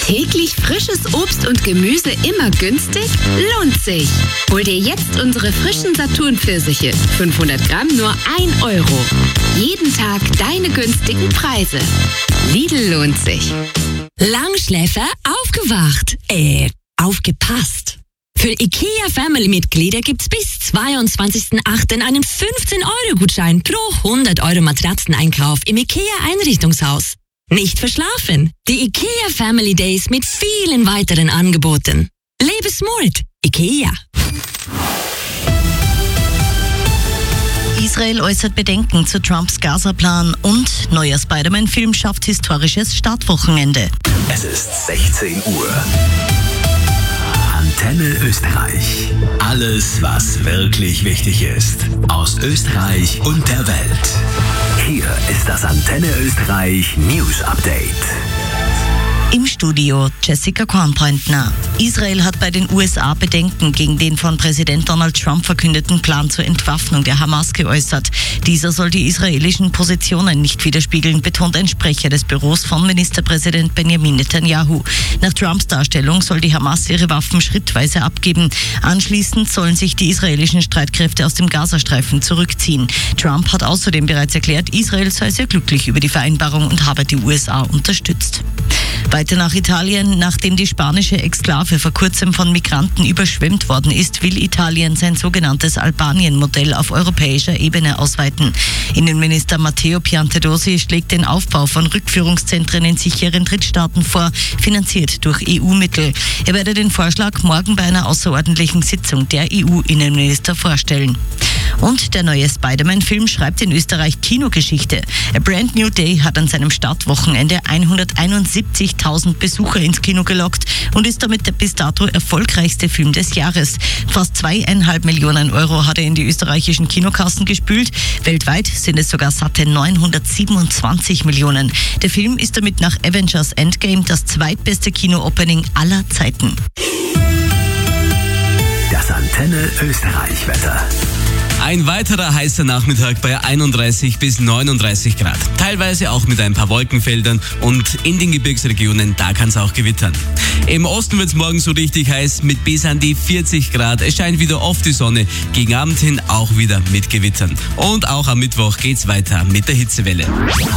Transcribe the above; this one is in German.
Täglich frisches Obst und Gemüse immer günstig? Lohnt sich! Hol dir jetzt unsere frischen Saturn-Pfirsiche. 500 Gramm nur 1 Euro. Jeden Tag deine günstigen Preise. Lidl lohnt sich. Langschläfer aufgewacht. Aufgepasst. Für IKEA-Family-Mitglieder gibt's bis 22.08. einen 15-Euro-Gutschein pro 100 Euro Matratzeneinkauf im IKEA-Einrichtungshaus. Nicht verschlafen. Die IKEA Family Days mit vielen weiteren Angeboten. Lebe smart. IKEA. Israel äußert Bedenken zu Trumps Gaza-Plan und neuer Spider-Man-Film schafft historisches Startwochenende. Es ist 16 Uhr. Antenne Österreich. Alles, was wirklich wichtig ist. Aus Österreich und der Welt. Hier ist das Antenne Österreich News Update. Im Studio Jessica Kornpointner. Israel hat bei den USA Bedenken gegen den von Präsident Donald Trump verkündeten Plan zur Entwaffnung der Hamas geäußert. Dieser soll die israelischen Positionen nicht widerspiegeln, betont ein Sprecher des Büros von Ministerpräsident Benjamin Netanyahu. Nach Trumps Darstellung soll die Hamas ihre Waffen schrittweise abgeben. Anschließend sollen sich die israelischen Streitkräfte aus dem Gazastreifen zurückziehen. Trump hat außerdem bereits erklärt, Israel sei sehr glücklich über die Vereinbarung und habe die USA unterstützt. Weiter nach Italien. Nachdem die spanische Exklave vor kurzem von Migranten überschwemmt worden ist, will Italien sein sogenanntes Albanien-Modell auf europäischer Ebene ausweiten. Innenminister Matteo Piantedosi schlägt den Aufbau von Rückführungszentren in sicheren Drittstaaten vor, finanziert durch EU-Mittel. Er werde den Vorschlag morgen bei einer außerordentlichen Sitzung der EU-Innenminister vorstellen. Und der neue Spider-Man-Film schreibt in Österreich Kinogeschichte. A Brand New Day hat an seinem Startwochenende 171.000 Besucher ins Kino gelockt und ist damit der bis dato erfolgreichste Film des Jahres. Fast 2,5 Millionen Euro hat er in die österreichischen Kinokassen gespült. Weltweit sind es sogar satte 927 Millionen. Der Film ist damit nach Avengers Endgame das zweitbeste Kino-Opening aller Zeiten. Das Antenne Österreich Wetter. Ein weiterer heißer Nachmittag bei 31 bis 39 Grad. Teilweise auch mit ein paar Wolkenfeldern und in den Gebirgsregionen, da kann es auch gewittern. Im Osten wird es morgen so richtig heiß mit bis an die 40 Grad. Es scheint wieder oft die Sonne, gegen Abend hin auch wieder mit Gewittern. Und auch am Mittwoch geht's weiter mit der Hitzewelle.